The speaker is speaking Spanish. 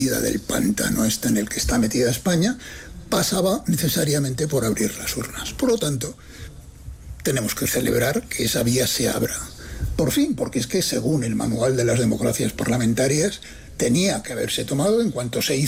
del pantano este en el que está metida España, pasaba necesariamente por abrir las urnas. Por lo tanto, tenemos que celebrar que esa vía se abra. Por fin, porque es que según el manual de las democracias parlamentarias, tenía que haberse tomado en cuanto se hizo